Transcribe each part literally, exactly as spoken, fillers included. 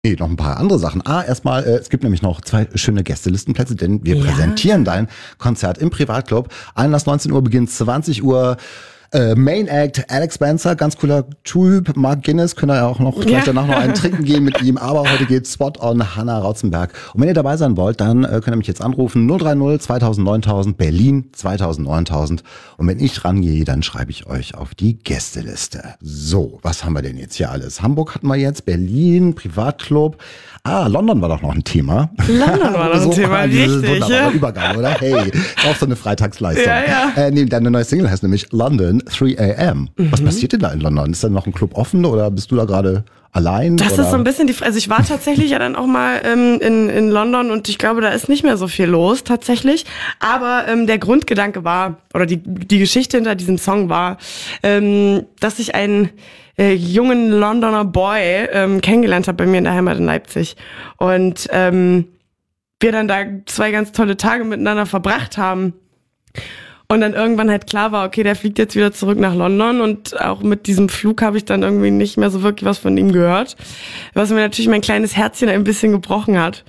Nee, noch ein paar andere Sachen. Ah, erstmal, äh, es gibt nämlich noch zwei schöne Gästelistenplätze, denn wir Ja. präsentieren dein Konzert im Privatclub. Einlass neunzehn Uhr, beginnt zwanzig Uhr. Äh, Main Act, Alex Spencer, ganz cooler Typ. Mark Guinness, können ja auch noch Ja. gleich danach noch einen trinken gehen mit ihm. Aber heute geht's Spot on Hannah Rautzenberg. Und wenn ihr dabei sein wollt, dann äh, könnt ihr mich jetzt anrufen. null drei null zweitausend neuntausend, Berlin zweitausend neuntausend. Und wenn ich rangehe, dann schreibe ich euch auf die Gästeliste. So, was haben wir denn jetzt hier alles? Hamburg hatten wir jetzt, Berlin, Privatclub. Ah, London war doch noch ein Thema. London war noch ein Thema, Dieses richtig. wunderbare Ja. Übergang, oder? Hey, ist auch so eine Freitagsleistung. Ja, ja. Äh, nee, deine neue Single heißt nämlich London drei a m. Mhm. Was passiert denn da in London? Ist da noch ein Club offen oder bist du da gerade allein? Das oder? ist so ein bisschen die, also ich war tatsächlich ja dann auch mal ähm, in, in London und ich glaube, da ist nicht mehr so viel los tatsächlich. Aber ähm, der Grundgedanke war, oder die, die Geschichte hinter diesem Song war, ähm, dass ich einen äh, jungen Londoner Boy ähm, kennengelernt habe bei mir in der Heimat in Leipzig. Und ähm, wir dann da zwei ganz tolle Tage miteinander verbracht haben. Und dann irgendwann halt klar war, okay, der fliegt jetzt wieder zurück nach London und auch mit diesem Flug habe ich dann irgendwie nicht mehr so wirklich was von ihm gehört, was mir natürlich mein kleines Herzchen ein bisschen gebrochen hat.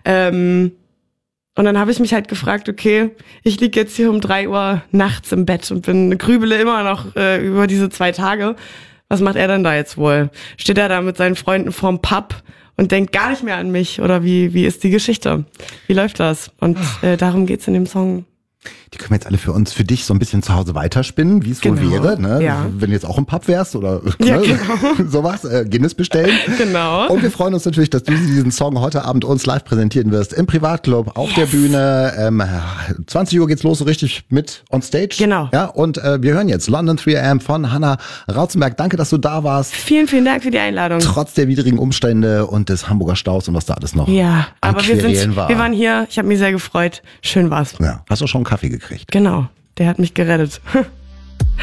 Ähm, und dann habe ich mich halt gefragt, okay, ich lieg jetzt hier um drei Uhr nachts im Bett und bin grübele immer noch äh, über diese zwei Tage. Was macht er denn da jetzt wohl? Steht er da mit seinen Freunden vorm Pub und denkt gar nicht mehr an mich? Oder wie wie ist die Geschichte? Wie läuft das? Und äh, darum geht's in dem Song. Die können wir jetzt alle für uns, für dich so ein bisschen zu Hause weiterspinnen, wie es Genau, wohl wäre, ne? ja. Wenn du jetzt auch im Pub wärst oder Ja, ne? genau. sowas, äh, Guinness bestellen. Genau. Und wir freuen uns natürlich, dass du diesen Song heute Abend uns live präsentieren wirst im Privatclub, auf Yes. der Bühne. Ähm, zwanzig Uhr geht's los, so richtig mit on stage. Genau. Ja, und äh, wir hören jetzt London drei a m von Hannah Rautzenberg. Danke, dass du da warst. Vielen, vielen Dank für die Einladung. Trotz der widrigen Umstände und des Hamburger Staus und was da alles noch Ja, an aber wir Querelen sind, war. wir waren hier. Ich habe mich sehr gefreut. Schön war's. Ja, hast du schon einen Kaffee gekriegt? Genau, der hat mich gerettet.